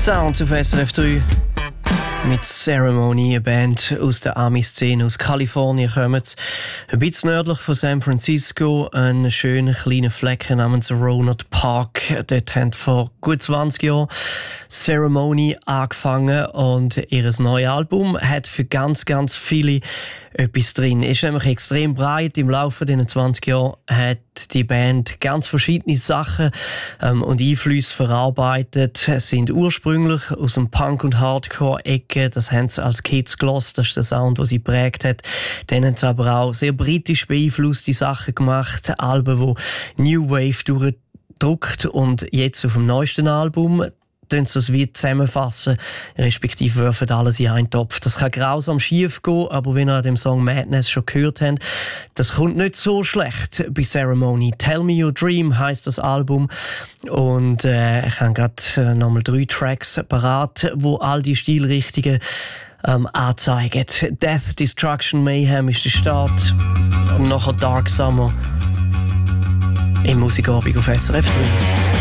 Sounds auf SRF 3 mit Ceremony, eine Band aus der Ami-Szene aus Kalifornien kommt. Ein bisschen nördlich von San Francisco, ein schöner kleiner Fleck namens Rohnert Park. Dort haben vor gut 20 Jahren Ceremony angefangen und ihr neues Album hat für ganz, ganz viele etwas drin. Ist nämlich extrem breit. Im Laufe dieser 20 Jahren hat die Band ganz verschiedene Sachen und Einflüsse verarbeitet. Sind ursprünglich aus dem Punk- und Hardcore-Ecke. Das haben sie als Kids gehört. Das ist der Sound, den sie geprägt hat. Dann haben sie aber auch sehr britisch beeinflusste Sachen gemacht. Alben, die New Wave durchdruckt. Und jetzt auf dem neuesten Album tun sie das wie zusammenfassen, respektive werfen alles in einen Topf. Das kann grausam schief gehen, aber wie ihr an dem Song Madness schon gehört habt, das kommt nicht so schlecht bei Ceremony. Tell Me Your Dream heisst das Album und ich habe gerade nochmal 3 Tracks parat, wo all die Stilrichtungen anzeigen. Death, Destruction, Mayhem ist der Start und nachher Dark Summer im Musikabend auf SRF 3.